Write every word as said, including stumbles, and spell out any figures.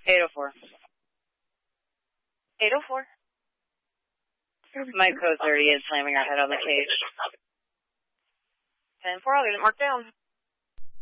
eight oh four. eight oh four. My co thirty is slamming her head on the cage. ten four, I'll get it marked down.